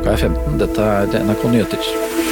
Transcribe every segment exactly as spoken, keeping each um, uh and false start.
Klokka er femten, dette er N R K Nyheter.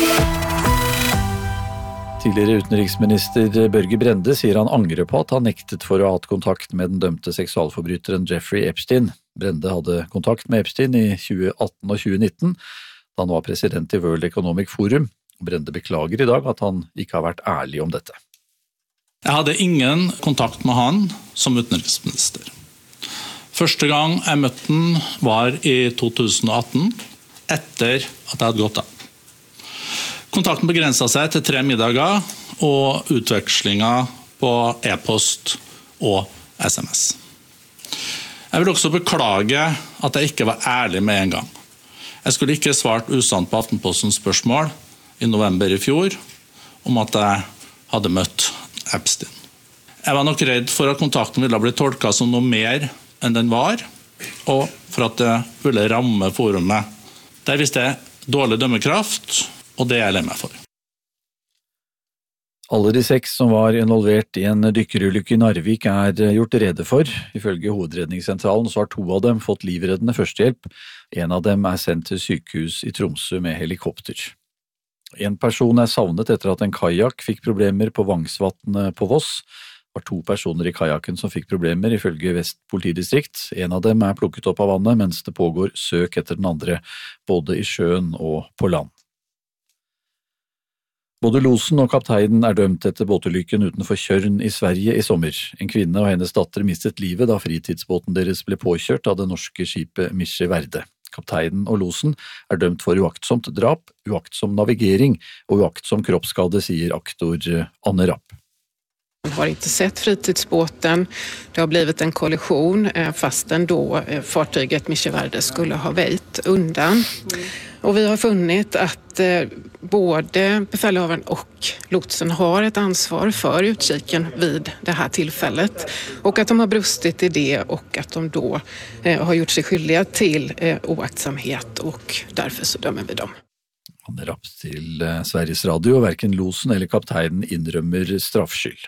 Tidligere utenriksminister Børge Brende sier han angrer på at han nektet for å ha hatt kontakt med den dømte seksualforbryteren Jeffrey Epstein. Brende hadde kontakt med Epstein i tjue atten og tjue nitten, da han var president i World Economic Forum. Brende beklager i dag at han ikke har vært ærlig om dette. Jeg hadde ingen kontakt med han som utenriksminister. Første gang jeg møtte han var i to tusen og atten, etter at jeg hadde gått av. Kontakten begrenset seg til tre middager og utvekslinger på e-post og sms. Jeg vil også beklage at jeg ikke var ærlig med en gang. Jeg skulle ikke svart usant på Aftenpostens spørsmål i november i fjor om at jeg hadde møtt Epstein. Jeg var nok redd for at kontakten ville bli tolket som noe mer enn den var, og for at det ville ramme forumet. Der visste jeg dårlig dømmekraft, og det er jeg lei meg for. Alle de seks som var involvert i en dykkerulykke i Narvik er gjort rede for. Ifølge hovedredningssentralen så har to av dem fått livreddende førstehjelp. En av dem er sendt til sykehus i Tromsø med helikopter. En person er savnet etter at en kajak fikk problemer på Vangsvatnet på Voss. Det var to personer i kajakken som fikk problemer ifølge Vest politidistrikt. En av dem er plukket opp av vannet, mens det pågår søk etter den andre, både i sjøen og på land. Både losen og kapteinen er dømt etter båtulykken utenfor Tjørn i Sverige i sommer. En kvinne og hennes datter mistet livet da fritidsbåten deres ble påkjørt av det norske skipet Misje Verde. Kapteinen og losen er dømt for uaktsomt drap, uaktsom navigering og uaktsom kroppsskade, sier aktor Anne Rapp. Man har inte sett fritidsbåten, det har blivit en kollision fastän då fartyget Misje Verde skulle ha väjt undan. Och vi har funnit att både befälhavaren och lotsen har ett ansvar för utkiken vid det här tillfället och att de har brustit i det och att de då har gjort sig skyldiga till oaktsamhet och därför så dömer vi dem. Anne Rapp til Sveriges Radio, hverken losen eller kapteinen innrømmer straffskyld.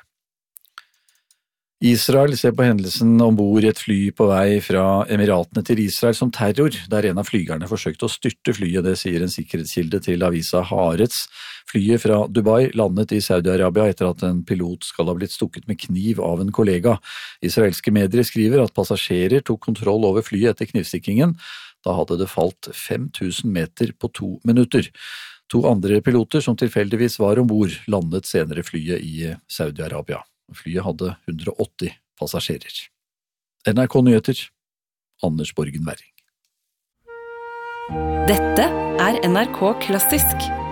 Israel ser på hendelsen ombord i et fly på vei fra Emiratene til Israel som terror, der en av flygerne forsøkte å styrte flyet, det sier en sikkerhetskilde til avisa Haaretz. Flyet fra Dubai landet i Saudi-Arabia etter at en pilot skal ha blitt stukket med kniv av en kollega. Israelske medier skriver at passasjerer tok kontroll over flyet etter knivstikkingen. Da hadde det falt fem tusen meter på to minutter. To andre piloter som tilfeldigvis var ombord landet senere flyet i Saudi-Arabia. Flyet hadde hundre og åtti passasjerer. N R K Nyheter, Anders Borgen Werring. Dette er N R K Klassisk.